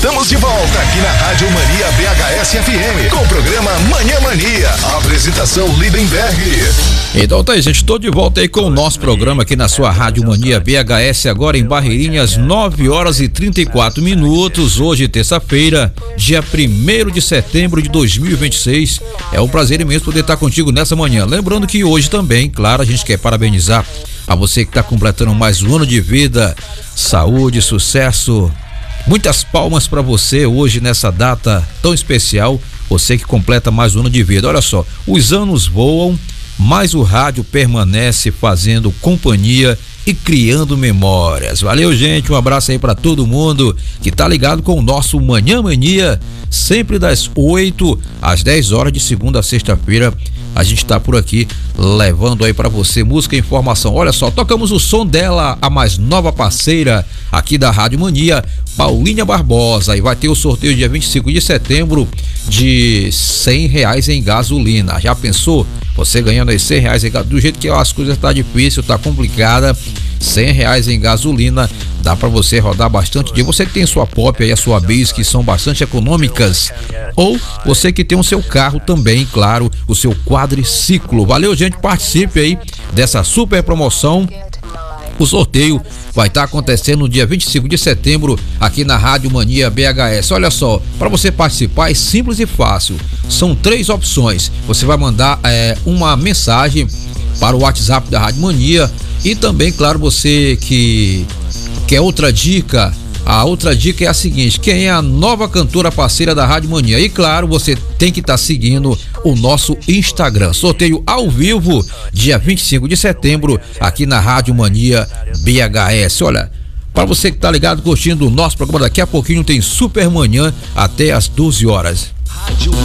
Estamos de volta aqui na Rádio Mania BHS FM com o programa Manhã Mania. A apresentação Lindenberg. Então tá aí, gente, estou de volta aí com o nosso programa aqui na sua Rádio Mania BHS, agora em Barreirinhas, 9h34. Hoje, terça-feira, dia 1º de setembro de 2026. É um prazer imenso poder estar contigo nessa manhã. Lembrando que hoje também, claro, a gente quer parabenizar a você que está completando mais um ano de vida, saúde, sucesso. Muitas palmas para você hoje nessa data tão especial, você que completa mais um ano de vida. Olha só, os anos voam, mas o rádio permanece fazendo companhia e criando memórias. Valeu, gente, um abraço aí para todo mundo que tá ligado com o nosso Manhã Mania, sempre das 8 às 10 horas de segunda a sexta-feira. A gente tá por aqui levando aí para você música e informação. Olha só, tocamos o som dela, a mais nova parceira aqui da Rádio Mania, Paulinha Barbosa, e vai ter o sorteio dia 25 de setembro de R$100 em gasolina. Já pensou? Você ganhando aí R$100 em gasolina, do jeito que as coisas tá difícil, tá complicada, R$100 em gasolina, dá para você rodar bastante dia. Você que tem sua Pop aí, a sua Bis, que são bastante econômicas, ou você que tem o seu carro também, claro, o seu quadriciclo. Valeu, gente, participe aí dessa super promoção. O sorteio vai estar acontecendo no dia 25 de setembro aqui na Rádio Mania BHS. Olha só, para você participar é simples e fácil. São 3 opções. Você vai mandar uma mensagem para o WhatsApp da Rádio Mania, e também, claro, você que quer outra dica. A outra dica é a seguinte: quem é a nova cantora parceira da Rádio Mania? E claro, você tem que estar seguindo o nosso Instagram. Sorteio ao vivo, dia 25 de setembro, aqui na Rádio Mania BHS. Olha, para você que tá ligado, curtindo o nosso programa, daqui a pouquinho tem Super Manhã até às 12 horas.